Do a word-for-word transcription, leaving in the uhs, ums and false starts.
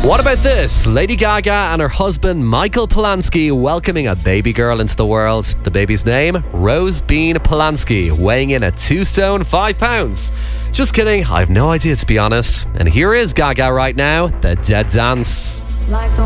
What about this? Lady Gaga and her husband Michael Polanski welcoming a baby girl into the world. The baby's name, Rose Bean Polanski, weighing in at two stone five pounds. Just kidding, I've no idea to be honest. And here is Gaga right now, The Dead Dance. Like the